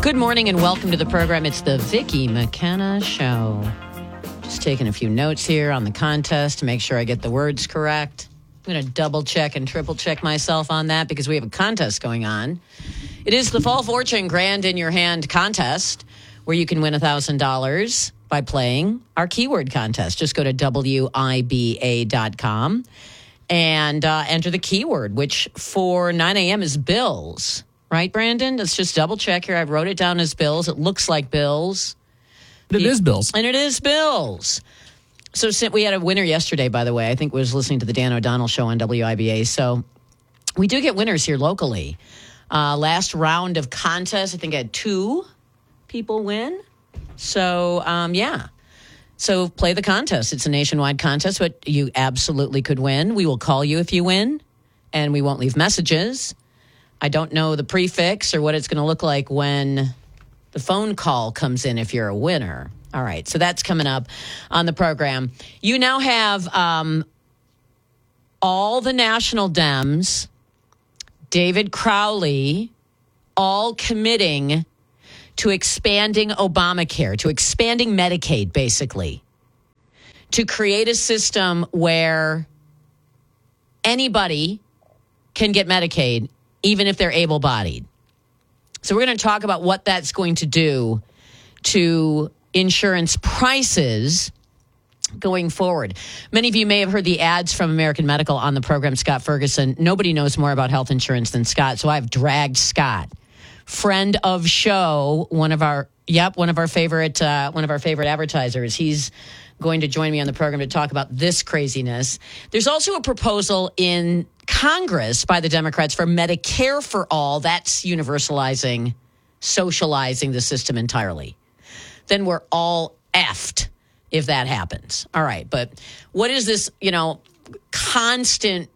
Good morning and welcome to the program. It's the Vicki McKenna Show. Just taking a few notes here on the contest to make sure I get the words correct. I'm going to double check and triple check myself on that because we have a contest going on. It is the Fall Fortune Grand in Your Hand contest where you can win $1,000 by playing our keyword contest. Just go to WIBA.com and enter the keyword, which for 9 a.m. is bills. Right, Brandon? Let's just double check here. I wrote it down as bills. It looks like bills. It is bills. And it is bills. So we had a winner yesterday, by the way. I think was listening to the Dan O'Donnell show on WIBA. So we do get winners here locally. Last round of contest, I think I had 2 people win. So, yeah. So play the contest. It's a nationwide contest, but you absolutely could win. We will call you if you win, and we won't leave messages. I don't know the prefix or what it's going to look like when the phone call comes in if you're a winner. All right, so that's coming up on the program. You now have all the national Dems, David Crowley, all committing to expanding Obamacare, to expanding Medicaid, basically, to create a system where anybody can get Medicaid, even if they're able-bodied. So we're going to talk about what that's going to do to insurance prices going forward. Many of you may have heard the ads from American Medical on the program, Scott Ferguson. Nobody knows more about health insurance than Scott, so I've dragged Scott, friend of show, one of our favorite advertisers. He's going to join me on the program to talk about this craziness. There's also a proposal in Congress by the Democrats for Medicare for all. That's universalizing, socializing the system entirely. Then we're all effed if that happens. All right, but what is this, constant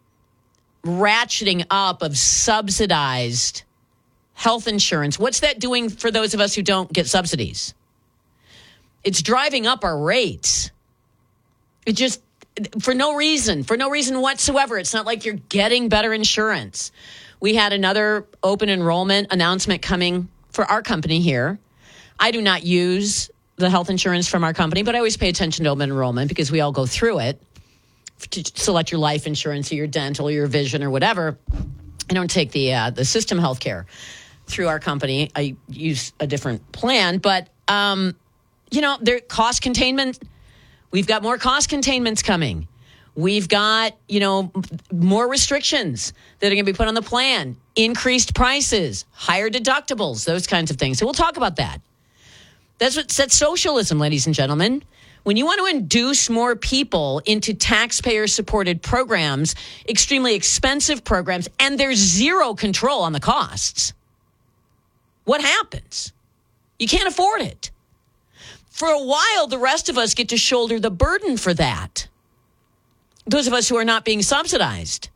ratcheting up of subsidized health insurance? What's that doing for those of us who don't get subsidies? It's driving up our rates. It just, for no reason whatsoever. It's not like you're getting better insurance. We had another open enrollment announcement coming for our company here. I do not use the health insurance from our company, but I always pay attention to open enrollment because we all go through it to select your life insurance or your dental or your vision or whatever. I don't take the system healthcare through our company. I use a different plan, but there cost containment. We've got more cost containments coming. We've got, more restrictions that are going to be put on the plan, increased prices, higher deductibles, those kinds of things. So we'll talk about that. That's socialism, ladies and gentlemen. When you want to induce more people into taxpayer-supported programs, extremely expensive programs, and there's zero control on the costs, what happens? You can't afford it. For a while, the rest of us get to shoulder the burden for that. Those of us who are not being subsidized.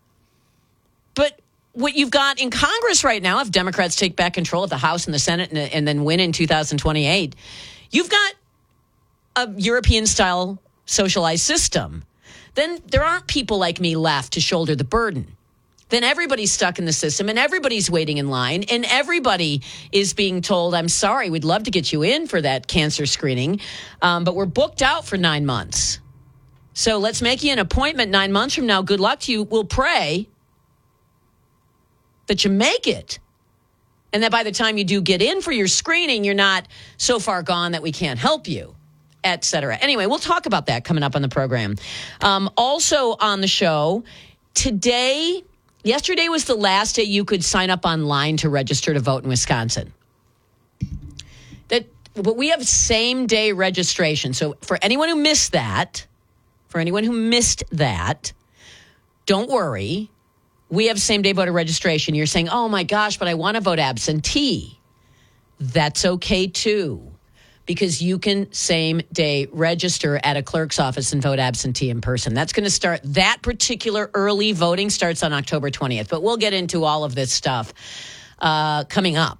But what you've got in Congress right now, if Democrats take back control of the House and the Senate and then win in 2028, you've got a European-style socialized system. Then there aren't people like me left to shoulder the burden. Then everybody's stuck in the system and everybody's waiting in line and everybody is being told, I'm sorry, we'd love to get you in for that cancer screening, but we're booked out for 9 months. So let's make you an appointment 9 months from now. Good luck to you. We'll pray that you make it. And that by the time you do get in for your screening, you're not so far gone that we can't help you, et cetera. Anyway, we'll talk about that coming up on the program. Also on the show today, yesterday was the last day you could sign up online to register to vote in Wisconsin. But we have same day registration. So for anyone who missed that, don't worry. We have same day voter registration. You're saying, oh my gosh, but I want to vote absentee. That's okay too, because you can same day register at a clerk's office and vote absentee in person. That's going to start, that particular early voting starts on October 20th. But we'll get into all of this stuff coming up.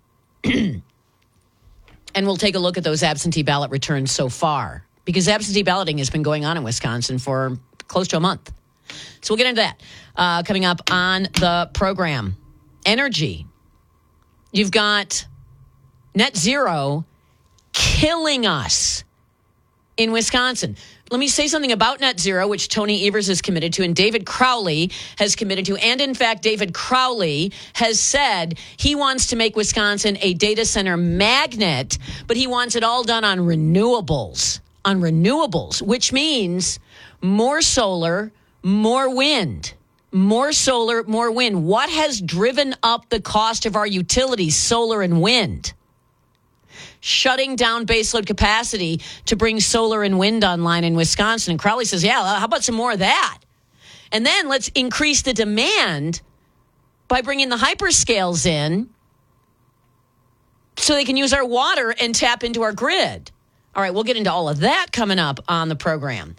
And we'll take a look at those absentee ballot returns so far, because absentee balloting has been going on in Wisconsin for close to a month. So we'll get into that coming up on the program. Energy. You've got Net zero killing us in Wisconsin. Let me say something about net zero, which Tony Evers is committed to and David Crowley has committed to. And in fact, David Crowley has said he wants to make Wisconsin a data center magnet, but he wants it all done on renewables, which means more solar, more wind. More solar, more wind. What has driven up the cost of our utilities, solar and wind? Shutting down baseload capacity to bring solar and wind online in Wisconsin. And Crowley says, yeah, how about some more of that? And then let's increase the demand by bringing the hyperscales in so they can use our water and tap into our grid. All right, we'll get into all of that coming up on the program.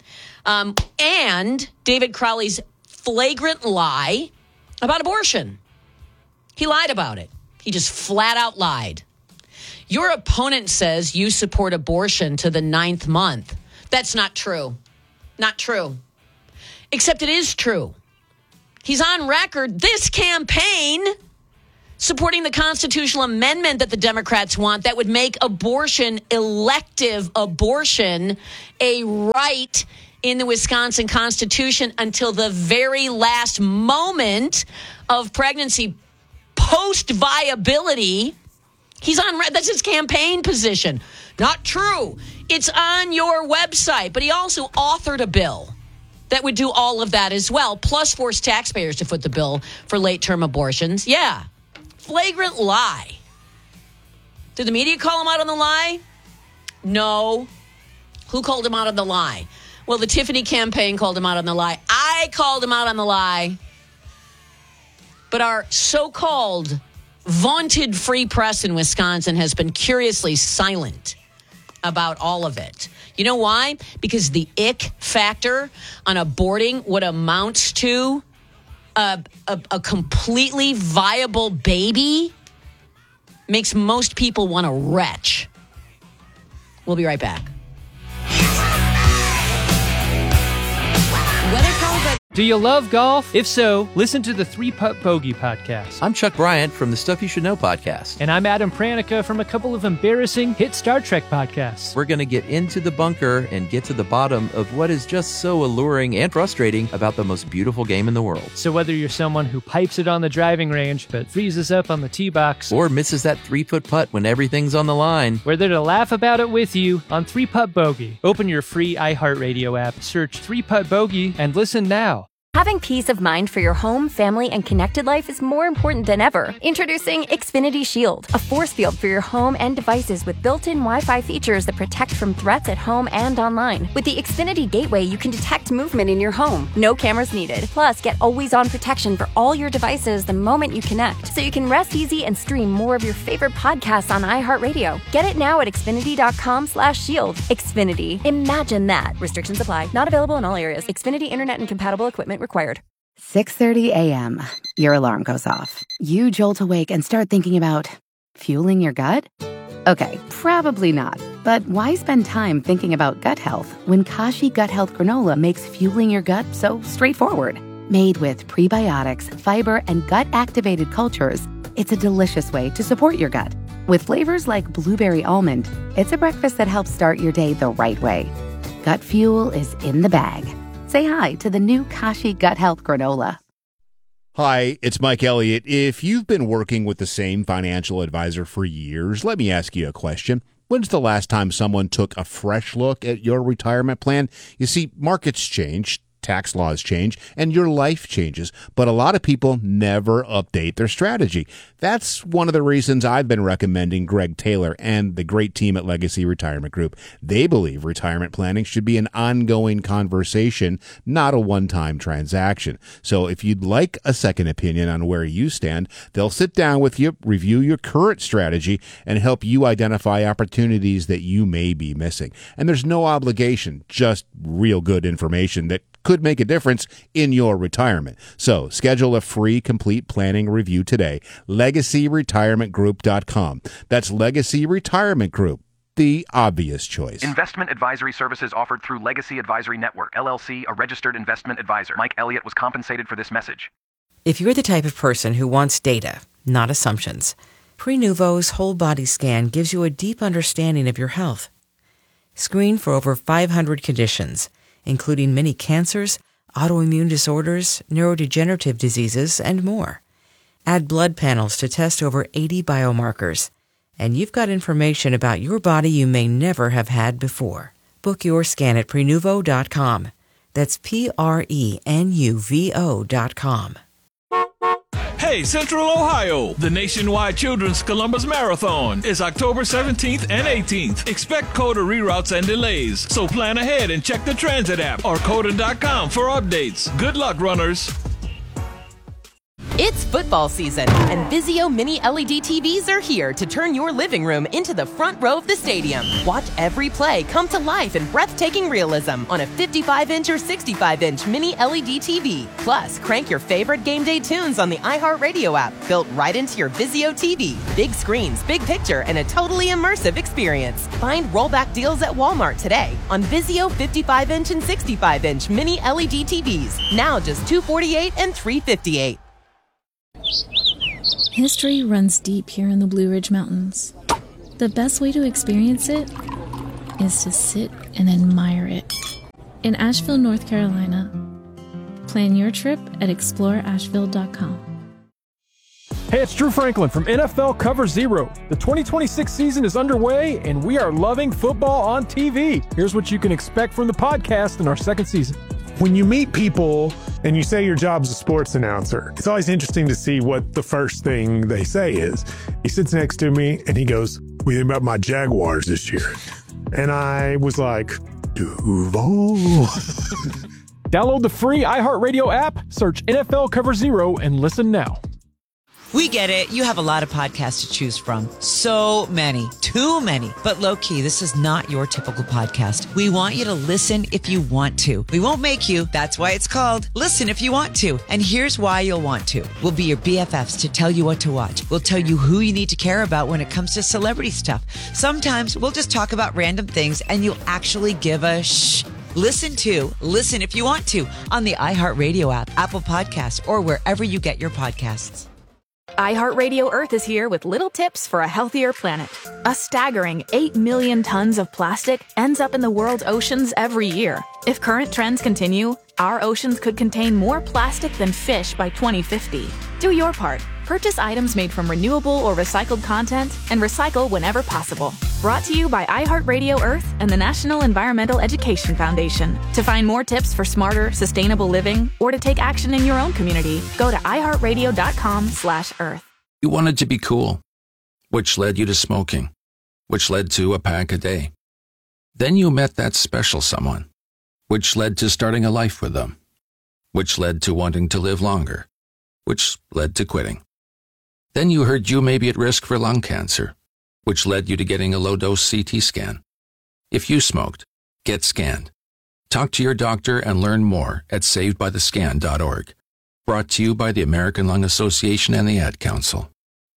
And David Crowley's flagrant lie about abortion. He lied about it. He just flat out lied. Your opponent says you support abortion to the 9th month. That's not true. Not true. Except it is true. He's on record this campaign supporting the constitutional amendment that the Democrats want that would make abortion, elective abortion, a right in the Wisconsin Constitution until the very last moment of pregnancy, post-viability. He's on, that's his campaign position. Not true. It's on your website. But he also authored a bill that would do all of that as well, plus force taxpayers to foot the bill for late-term abortions. Yeah. Flagrant lie. Did the media call him out on the lie? No. Who called him out on the lie? Well, the Tiffany campaign called him out on the lie. I called him out on the lie. But our so-called vaunted free press in Wisconsin has been curiously silent about all of it. You know why? Because the ick factor on aborting what amounts to a completely viable baby makes most people want to retch. We'll be right back. Do you love golf? If so, listen to the 3-Putt Bogey podcast. I'm Chuck Bryant from the Stuff You Should Know podcast. And I'm Adam Pranica from a couple of embarrassing hit Star Trek podcasts. We're going to get into the bunker and get to the bottom of what is just so alluring and frustrating about the most beautiful game in the world. So whether you're someone who pipes it on the driving range but freezes up on the tee box, or misses that 3-foot putt when everything's on the line, we're there to laugh about it with you on 3-Putt Bogey. Open your free iHeartRadio app, search 3-Putt Bogey, and listen now. Having peace of mind for your home, family, and connected life is more important than ever. Introducing Xfinity Shield, a force field for your home and devices with built-in Wi-Fi features that protect from threats at home and online. With the Xfinity Gateway, you can detect movement in your home. No cameras needed. Plus, get always-on protection for all your devices the moment you connect, so you can rest easy and stream more of your favorite podcasts on iHeartRadio. Get it now at Xfinity.com/shield. Xfinity. Imagine that. Restrictions apply. Not available in all areas. Xfinity Internet and compatible equipment required. 6:30 a.m. Your alarm goes off. You jolt awake and start thinking about fueling your gut? Okay, probably not. But why spend time thinking about gut health when Kashi Gut Health Granola makes fueling your gut so straightforward? Made with prebiotics, fiber, and gut-activated cultures, it's a delicious way to support your gut. With flavors like blueberry almond, it's a breakfast that helps start your day the right way. Gut fuel is in the bag. Say hi to the new Kashi Gut Health Granola. Hi, it's Mike Elliott. If you've been working with the same financial advisor for years, let me ask you a question. When's the last time someone took a fresh look at your retirement plan? You see, markets change, tax laws change, and your life changes, but a lot of people never update their strategy. That's one of the reasons I've been recommending Greg Taylor and the great team at Legacy Retirement Group. They believe retirement planning should be an ongoing conversation, not a one-time transaction. So if you'd like a second opinion on where you stand, they'll sit down with you, review your current strategy, and help you identify opportunities that you may be missing. And there's no obligation, just real good information that could make a difference in your retirement. So schedule a free complete planning review today. LegacyRetirementGroup.com. That's Legacy Retirement Group, the obvious choice. Investment advisory services offered through Legacy Advisory Network, LLC, a registered investment advisor. Mike Elliott was compensated for this message. If you're the type of person who wants data, not assumptions, Prenuvo's whole body scan gives you a deep understanding of your health. Screen for over 500 conditions, including many cancers, autoimmune disorders, neurodegenerative diseases, and more. Add blood panels to test over 80 biomarkers. And you've got information about your body you may never have had before. Book your scan at Prenuvo.com. That's Prenuvo.com. Hey, Central Ohio! The nationwide Children's Columbus Marathon is October 17th and 18th. Expect COTA reroutes and delays, so plan ahead and check the transit app or COTA.com for updates. Good luck, runners! It's football season, and Vizio Mini LED TVs are here to turn your living room into the front row of the stadium. Watch every play come to life in breathtaking realism on a 55-inch or 65-inch Mini LED TV. Plus, crank your favorite game day tunes on the iHeartRadio app, built right into your Vizio TV. Big screens, big picture, and a totally immersive experience. Find rollback deals at Walmart today on Vizio 55-inch and 65-inch Mini LED TVs. Now just $248 and $358. History runs deep here in the Blue Ridge Mountains. The best way to experience it is to sit and admire it. In Asheville, North Carolina, plan your trip at exploreasheville.com. Hey, it's Drew Franklin from NFL Cover Zero. The 2026 season is underway, and we are loving football on TV. Here's what you can expect from the podcast in our second season. When you meet people and you say your job's a sports announcer, it's always interesting to see what the first thing they say is. He sits next to me and he goes, "What do you think about my Jaguars this year?" And I was like, Duval. Download the free iHeartRadio app, search NFL Cover Zero, and listen now. We get it. You have a lot of podcasts to choose from. So many. Too many. But low-key, this is not your typical podcast. We want you to listen if you want to. We won't make you. That's why it's called Listen If You Want To. And here's why you'll want to. We'll be your BFFs to tell you what to watch. We'll tell you who you need to care about when it comes to celebrity stuff. Sometimes we'll just talk about random things and you'll actually give a shh. Listen If You Want To on the iHeartRadio app, Apple Podcasts, or wherever you get your podcasts. iHeartRadio Earth is here with little tips for a healthier planet. A staggering 8 million tons of plastic ends up in the world's oceans every year. If current trends continue, our oceans could contain more plastic than fish by 2050. Do your part. Purchase items made from renewable or recycled content and recycle whenever possible. Brought to you by iHeartRadio Earth and the National Environmental Education Foundation. To find more tips for smarter, sustainable living or to take action in your own community, go to iHeartRadio.com/earth. You wanted to be cool, which led you to smoking, which led to a pack a day. Then you met that special someone, which led to starting a life with them, which led to wanting to live longer, which led to quitting. Then you heard you may be at risk for lung cancer, which led you to getting a low-dose CT scan. If you smoked, get scanned. Talk to your doctor and learn more at savedbythescan.org. Brought to you by the American Lung Association and the Ad Council.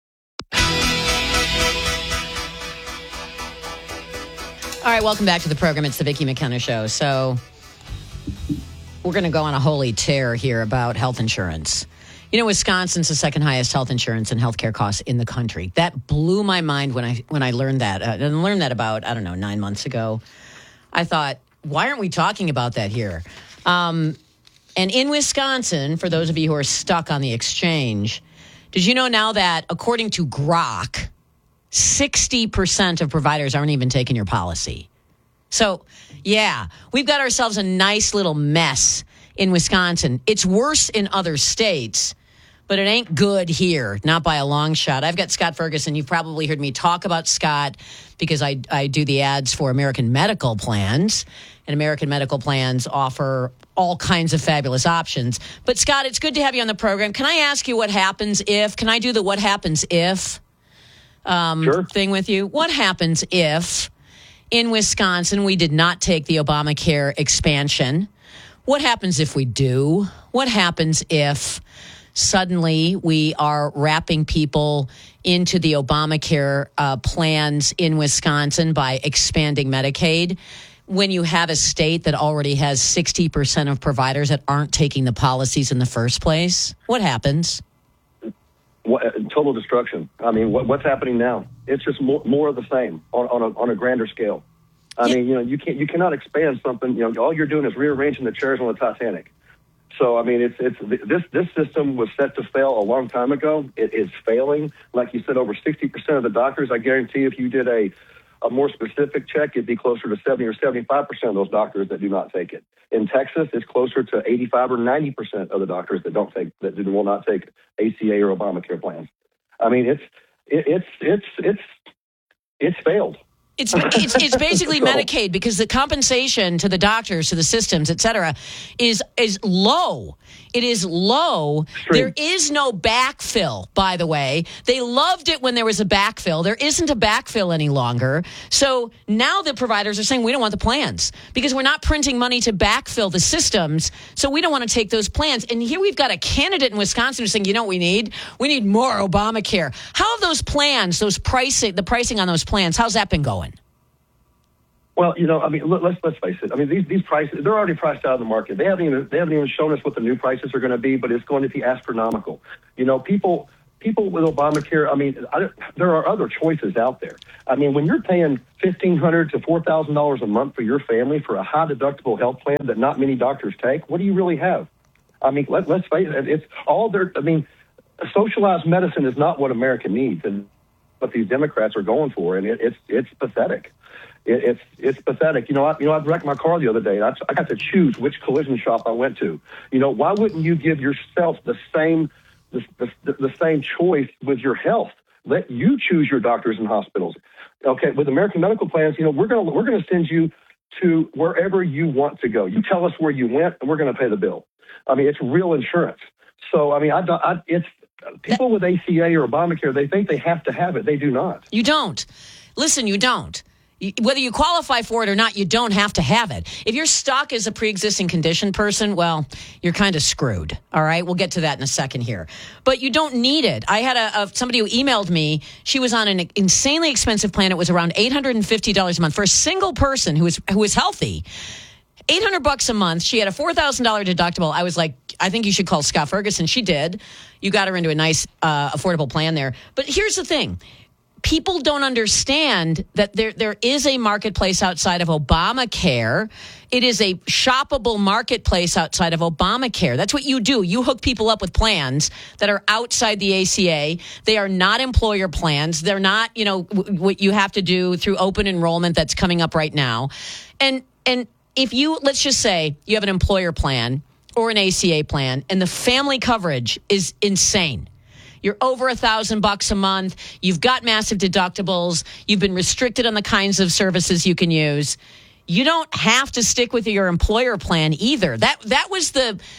All right, welcome back to the program. It's the Vicki McKenna Show. So we're going to go on a holy tear here about health insurance. You know, Wisconsin's the second highest health insurance and healthcare costs in the country. That blew my mind when I learned that. And learned that about, 9 months ago. I thought, why aren't we talking about that here? And in Wisconsin, for those of you who are stuck on the exchange, did you know now that according to Grok, 60% of providers aren't even taking your policy? So, yeah, we've got ourselves a nice little mess in Wisconsin. It's worse in other states, but it ain't good here, not by a long shot. I've got Scott Ferguson. You've probably heard me talk about Scott because I do the ads for American Medical Plans, and American Medical Plans offer all kinds of fabulous options. But Scott, it's good to have you on the program. Can I ask you what happens if, can I do the what happens if thing with you? What happens if in Wisconsin we did not take the Obamacare expansion? What happens if we do? What happens if suddenly we are wrapping people into the Obamacare plans in Wisconsin by expanding Medicaid when you have a state that already has 60% of providers that aren't taking the policies in the first place? What happens? total destruction. I mean, what's happening now? It's just more of the same on a grander scale. I mean, you cannot expand something. All you're doing is rearranging the chairs on the Titanic. So, I mean, this system was set to fail a long time ago. It is failing. Like you said, over 60% of the doctors, I guarantee if you did a more specific check, it'd be closer to 70 or 75% of those doctors that do not take it. In Texas, it's closer to 85 or 90% of the doctors that will not take ACA or Obamacare plans. I mean, it's failed. It's basically Medicaid, because the compensation to the doctors, to the systems, et cetera, is low. It is low. There is no backfill, by the way. They loved it when there was a backfill. There isn't a backfill any longer. So now the providers are saying, we don't want the plans because we're not printing money to backfill the systems. So we don't want to take those plans. And here we've got a candidate in Wisconsin who's saying, you know what we need? We need more Obamacare. How have those plans, the pricing on those plans, how's that been going? Well, I mean, let's face it. I mean, these prices, they're already priced out of the market. They haven't even shown us what the new prices are going to be, but it's going to be astronomical. People with Obamacare, I mean, there are other choices out there. I mean, when you're paying $1,500 to $4,000 a month for your family for a high deductible health plan that not many doctors take, what do you really have? I mean, let's face it. It's all there. I mean, socialized medicine is not what America needs, and what these Democrats are going for, and it's pathetic. It's pathetic. I wrecked my car the other day, and I got to choose which collision shop I went to. Why wouldn't you give yourself the same choice with your health? Let you choose your doctors and hospitals. Okay, with American Medical Plans, we're gonna send you to wherever you want to go. You tell us where you went, and we're going to pay the bill. I mean, it's real insurance. So, I mean, it's people with ACA or Obamacare, they think they have to have it. They do not. You don't. Listen, you don't. Whether you qualify for it or not, you don't have to have it. If you're stuck as a pre-existing condition person, well, you're kind of screwed. All right, we'll get to that in a second here. But you don't need it. I had somebody who emailed me. She was on an insanely expensive plan. It was around $850 a month for a single person who was healthy. $800 a month. She had a $4,000 deductible. I was like, I think you should call Scott Ferguson. She did. You got her into a nice, affordable plan there. But here's the thing. People don't understand that there is a marketplace outside of Obamacare. It is a shoppable marketplace outside of Obamacare. That's what you do. You hook people up with plans that are outside the ACA. They are not employer plans. They're not, what you have to do through open enrollment that's coming up right now. And if let's just say you have an employer plan or an ACA plan and the family coverage is insane. You're over $1,000 a month. You've got massive deductibles. You've been restricted on the kinds of services you can use. You don't have to stick with your employer plan either. That was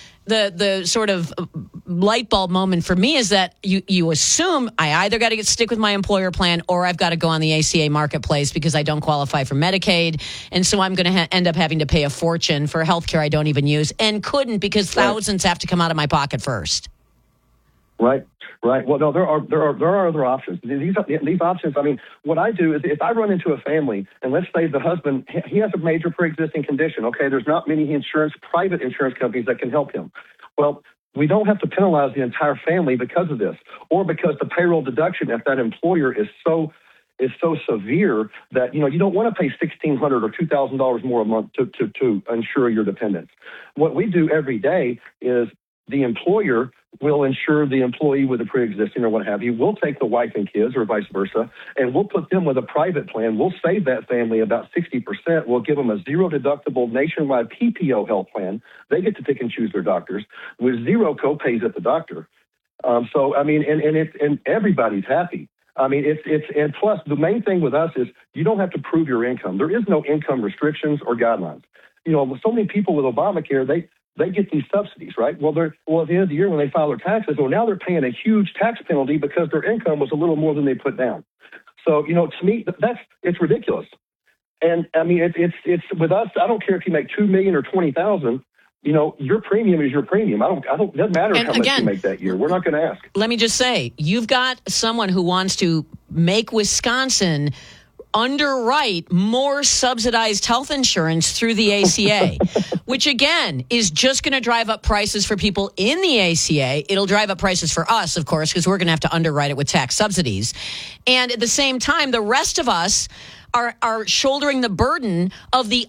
the sort of light bulb moment for me, is that you assume I either got to stick with my employer plan or I've got to go on the ACA marketplace because I don't qualify for Medicaid. And so I'm going to end up having to pay a fortune for health care I don't even use and couldn't because thousands have to come out of my pocket first. Right. Well, no, there are other options. These options, I mean, what I do is if I run into a family and let's say the husband, he has a major pre-existing condition. Okay, there's not many private insurance companies that can help him. Well, we don't have to penalize the entire family because of this, or because the payroll deduction at that employer is so severe that, you don't want to pay $1,600 or $2,000 more a month to insure your dependents. What we do every day is the employer will insure the employee with a pre-existing or what have you. We'll take the wife and kids or vice versa, and we'll put them with a private plan. We'll save that family about 60%. We'll give them a zero deductible nationwide PPO health plan. They get to pick and choose their doctors with zero co-pays at the doctor. So, I mean, and everybody's happy. I mean, and plus the main thing with us is you don't have to prove your income. There is no income restrictions or guidelines. So many people with Obamacare, they get these subsidies, right? Well, at the end of the year when they file their taxes, now they're paying a huge tax penalty because their income was a little more than they put down. So, to me, it's ridiculous. And I mean, it's with us. I don't care if you make $2 million or $20,000. Your premium is your premium. Doesn't matter how much you make that year. We're not going to ask. Let me just say, you've got someone who wants to make Wisconsin underwrite more subsidized health insurance through the ACA, which again is just going to drive up prices for people in the ACA. It'll drive up prices for us, of course, because we're going to have to underwrite it with tax subsidies. And at the same time, the rest of us are shouldering the burden of the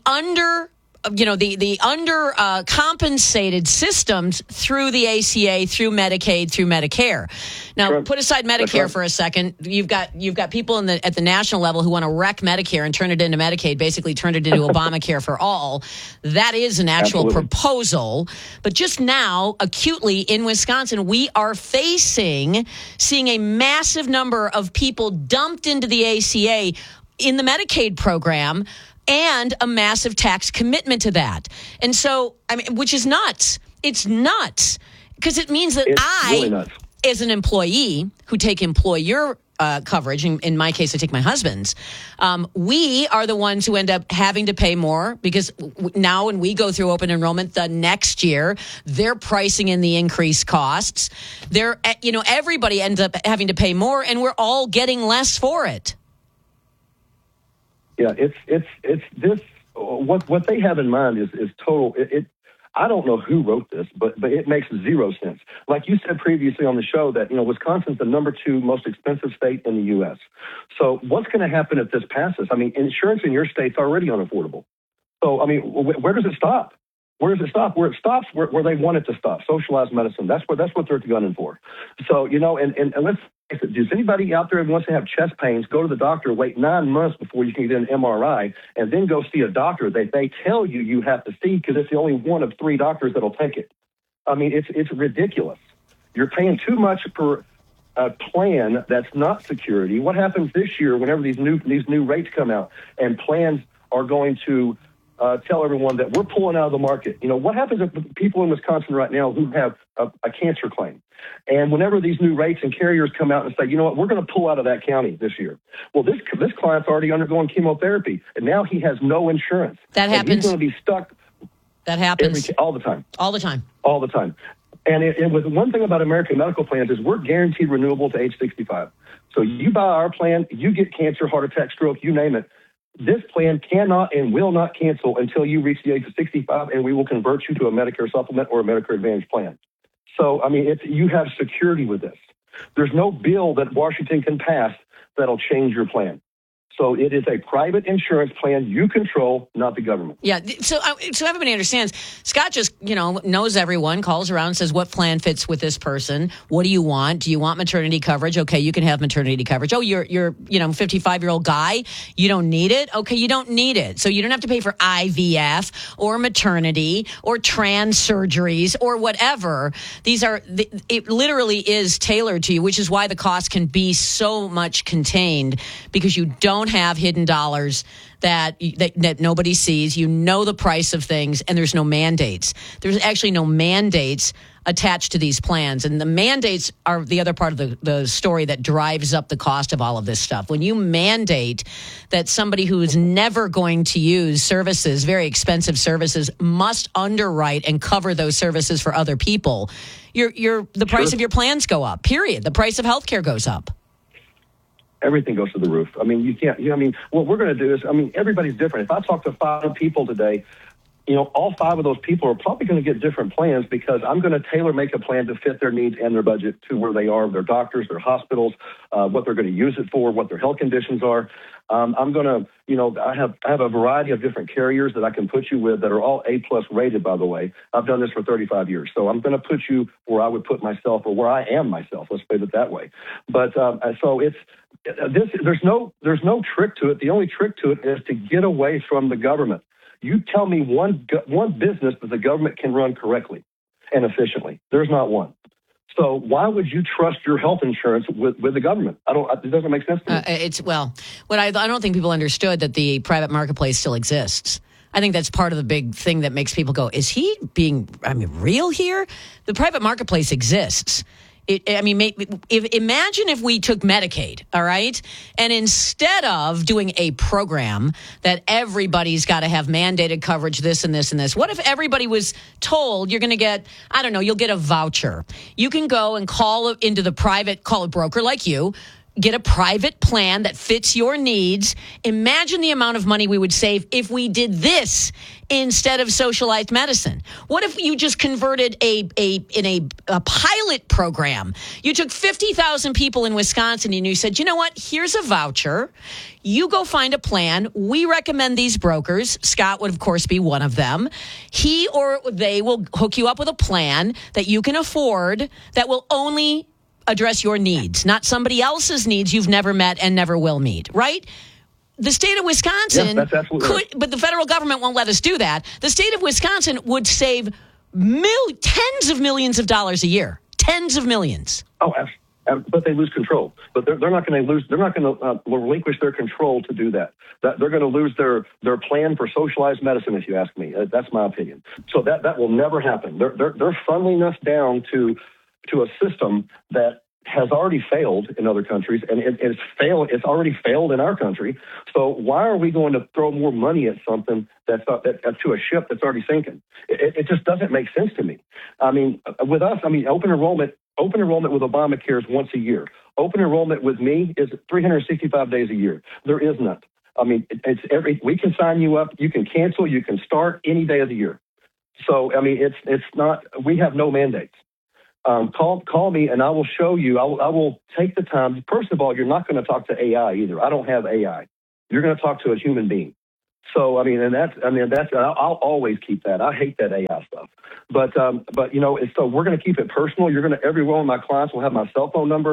compensated systems through the ACA, through Medicaid, through Medicare. Now, put aside Medicare for a second. You've got people at the national level who want to wreck Medicare and turn it into Medicaid, basically turn it into Obamacare for all. That is an actual proposal. But just now, acutely in Wisconsin, we are seeing a massive number of people dumped into the ACA in the Medicaid program, and a massive tax commitment to that. And so, which is nuts. It's nuts because it means that really as an employee who take employer coverage, in my case, I take my husband's, we are the ones who end up having to pay more because now when we go through open enrollment the next year, they're pricing in the increased costs. Everybody ends up having to pay more, and we're all getting less for it. Yeah, it's this. What they have in mind is total. I don't know who wrote this, but it makes zero sense. Like you said previously on the show that Wisconsin's the number 2 most expensive state in the U.S. So what's going to happen if this passes? Insurance in your state's already unaffordable. So where does it stop? Where does it stop? Where it stops, where they want it to stop. Socialized medicine. That's what they're gunning for. So and let's. Does anybody out there who wants to have chest pains go to the doctor, wait 9 months before you can get an MRI, and then go see a doctor that they tell you have to see because it's the only one of 3 doctors that'll take it? It's ridiculous. You're paying too much for a plan that's not security. What happens this year whenever these new rates come out and plans are going to tell everyone that we're pulling out of the market? What happens if people in Wisconsin right now who have a cancer claim, and whenever these new rates and carriers come out and say, we're going to pull out of that county this year. Well, this client's already undergoing chemotherapy, and now he has no insurance. That happens. He's going to be stuck. That happens all the time. All the time. All the time. And with one thing about American medical plans is we're guaranteed renewable to age 65. So you buy our plan, you get cancer, heart attack, stroke, you name it. This plan cannot and will not cancel until you reach the age of 65, and we will convert you to a Medicare supplement or a Medicare Advantage plan. So, you have security with this. There's no bill that Washington can pass that'll change your plan. So it is a private insurance plan you control, not the government. Yeah. So everybody understands. Scott just, knows everyone, calls around, says what plan fits with this person. What do you want? Do you want maternity coverage? Okay, you can have maternity coverage. Oh, you're 55-year-old guy. You don't need it. Okay, you don't need it. So you don't have to pay for IVF or maternity or trans surgeries or whatever. It literally is tailored to you, which is why the cost can be so much contained because you don't have hidden dollars that nobody sees. You know the price of things, and there's no mandates. There's actually no mandates attached to these plans, and the mandates are the other part of the story that drives up the cost of all of this stuff. When you mandate that somebody who is never going to use services, very expensive services, must underwrite and cover those services for other people, the price of your plans go up. Period. The price of healthcare goes up. Everything goes to the roof. You can't, what we're going to do is, everybody's different. If I talk to 5 people today, all 5 of those people are probably going to get different plans because I'm going to tailor make a plan to fit their needs and their budget to where they are, their doctors, their hospitals, what they're going to use it for, what their health conditions are. I'm going to, I have a variety of different carriers that I can put you with that are all A+ rated, by the way. I've done this for 35 years. So I'm going to put you where I would put myself or where I am myself. Let's put it that way. But so there's no trick to it. The only trick to it is to get away from the government. You tell me one business that the government can run correctly and efficiently. There's not one. So why would you trust your health insurance with the government? It doesn't make sense to me. I don't think people understood that the private marketplace still exists. I think that's part of the big thing that makes people go, is he being real here? The private marketplace exists. Imagine if we took Medicaid, all right, and instead of doing a program that everybody's got to have mandated coverage, this and this and this, what if everybody was told you're going to get, you'll get a voucher. You can go and call a broker like you, get a private plan that fits your needs. Imagine the amount of money we would save if we did this instead of socialized medicine. What if you just converted in a pilot program? You took 50,000 people in Wisconsin and you said, you know what? Here's a voucher. You go find a plan. We recommend these brokers. Scott would, of course, be one of them. He or they will hook you up with a plan that you can afford that will only address your needs, not somebody else's needs you've never met and never will meet, right? The state of Wisconsin could, but the federal government won't let us do that. The state of Wisconsin would save tens of millions of dollars a year. Tens of millions. Oh, but they lose control. But they're not going to lose. They're not going to relinquish their control to do that. They're going to lose their plan for socialized medicine. If you ask me, that's my opinion. So that will never happen. They're funneling us down to a system that has already failed in other countries, and it's already failed in our country. So why are we going to throw more money at something that's to a ship that's already sinking? It just doesn't make sense to me. I mean, with us, open enrollment with Obamacare is once a year. Open enrollment with me is 365 days a year. There is none. I mean, we can sign you up, you can cancel, you can start any day of the year. So I mean, it's not. We have no mandates. Call me and I will show you. I will take the time. First of all, you're not going to talk to AI either. I don't have AI. You're going to talk to a human being. So I'll always keep that. I hate that AI stuff. But so we're going to keep it personal. Every one of my clients will have my cell phone number.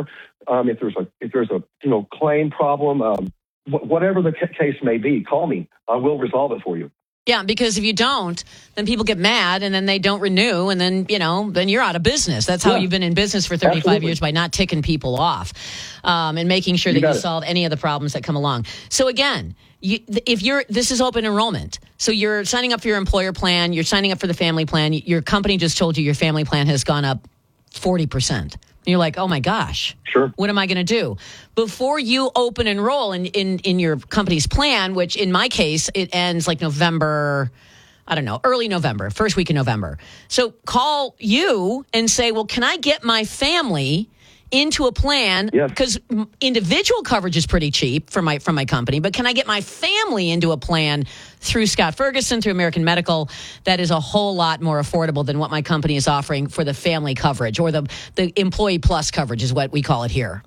If there's a claim problem, whatever the case may be, call me. I will resolve it for you. Yeah, because if you don't, then people get mad and then they don't renew and then you're out of business. That's how you've been in business for 35 years, by not ticking people off and making sure that you solve any of the problems that come along. So again, this is open enrollment. So you're signing up for your employer plan, you're signing up for the family plan. Your company just told you your family plan has gone up 40%. You're like, oh my gosh, sure. What am I going to do? Before you open enroll in your company's plan, which in my case, it ends like November, early November, first week in November. So call you and say, well, can I get my family into a plan? Because individual coverage is pretty cheap from my company, but can I get my family into a plan through Scott Ferguson, through American Medical, that is a whole lot more affordable than what my company is offering for the family coverage, or the employee plus coverage is what we call it here.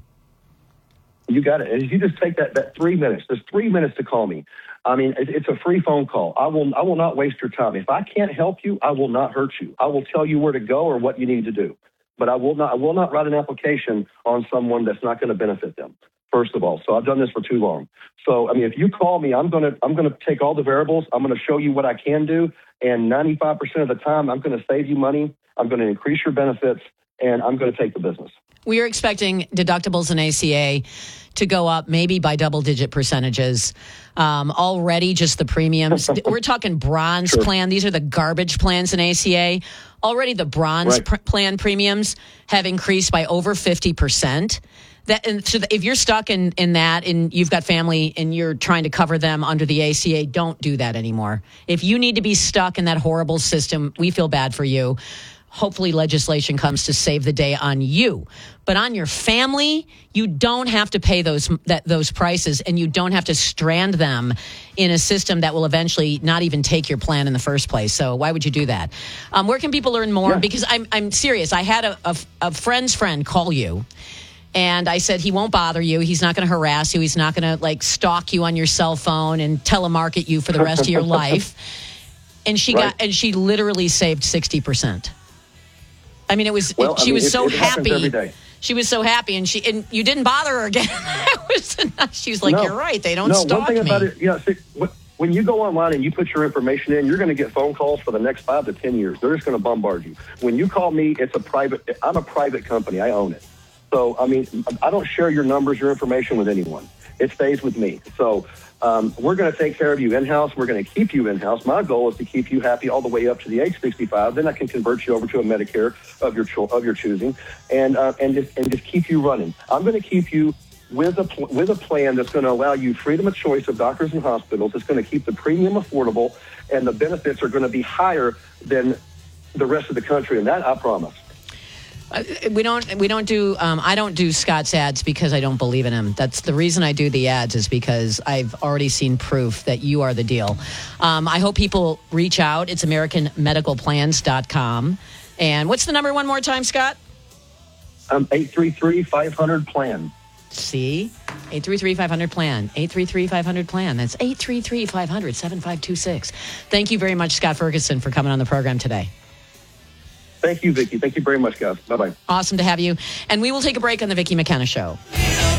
You got it. And if you just take that 3 minutes, there's 3 minutes to call me. I mean, it's a free phone call. I will not waste your time. If I can't help you, I will not hurt you. I will tell you where to go or what you need to do. But I will not write an application on someone that's not going to benefit them, first of all. So I've done this for too long. So, I mean, if you call me, I'm going to take all the variables. I'm going to show you what I can do. And 95% of the time, I'm going to save you money. I'm going to increase your benefits, and I'm going to take the business. We are expecting deductibles and ACA to go up maybe by double-digit percentages. Already, just the premiums. We're talking bronze plan. These are the garbage plans in ACA. Already the bronze plan premiums have increased by over 50%. If you're stuck in that and you've got family and you're trying to cover them under the ACA, don't do that anymore. If you need to be stuck in that horrible system, we feel bad for you. Hopefully legislation comes to save the day on you. But on your family, you don't have to pay those prices, and you don't have to strand them in a system that will eventually not even take your plan in the first place. So why would you do that? Where can people learn more? Because I'm serious. I had a friend's friend call you, and I said he won't bother you. He's not going to harass you. He's not going to stalk you on your cell phone and telemarket you for the rest of your life. And she literally saved 60%. I mean, she was so happy. She was so happy, and you didn't bother her again. She was like, "You're right. They don't stalk me." One thing about it, when you go online and you put your information in, you're going to get phone calls for the next 5 to 10 years. They're just going to bombard you. When you call me, I'm a private company. I own it. So, I mean, I don't share your numbers, your information with anyone. It stays with me. So we're going to take care of you in-house. We're going to keep you in-house. My goal is to keep you happy all the way up to the age 65. Then I can convert you over to a Medicare of your choosing, and just keep you running. I'm going to keep you with a plan that's going to allow you freedom of choice of doctors and hospitals. It's going to keep the premium affordable, and the benefits are going to be higher than the rest of the country, and that I promise. We don't do. I don't do Scott's ads because I don't believe in him. That's the reason I do the ads, is because I've already seen proof that you are the deal. I hope people reach out. It's AmericanMedicalPlans.com. And what's the number one more time, Scott? 833-500-PLAN. See? 833-500-PLAN. 833-500-PLAN. That's 833-500-7526. Thank you very much, Scott Ferguson, for coming on the program today. Thank you, Vicki. Thank you very much, guys. Bye-bye. Awesome to have you. And we will take a break on the Vicki McKenna Show.